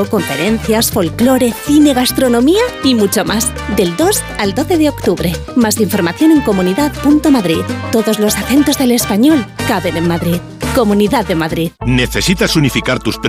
teatro, conferencias, folclore, cine, gastronomía y mucho más. Del 2 al 12 de octubre. Más información en comunidad.madrid. Todos los acentos del español caben en Madrid. Comunidad de Madrid. ¿Necesitas unificar tus